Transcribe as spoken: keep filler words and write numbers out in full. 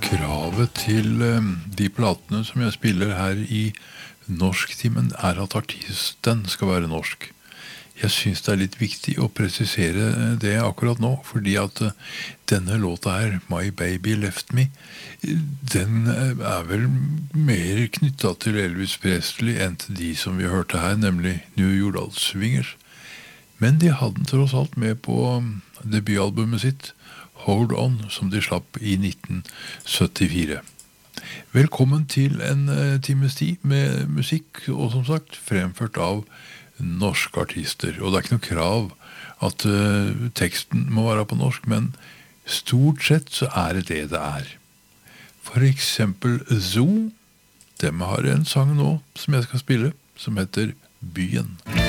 Kravet til eh, de platene som jeg spiller her i norsktimen er at artisten skal være norsk. Jeg synes det er litt viktig å presisere det akkurat nå, fordi at eh, denne låta her, My Baby Left Me, den eh, er vel mer knyttet til Elvis Presley enn til de som vi hørte her, nemlig New Jordal Swingers. Men de hadde den tross alt med på um, debutalbumet sitt, Hold On, som de slapp i nitten syttifire. Velkommen til en uh, times tid med musikk, og som sagt, fremført av norske artister. Og det er ikke noe krav at uh, teksten må være på norsk, men stort sett så er det det det er. For eksempel Zoo, dem har en sang nå som jeg skal spille, som heter Byen.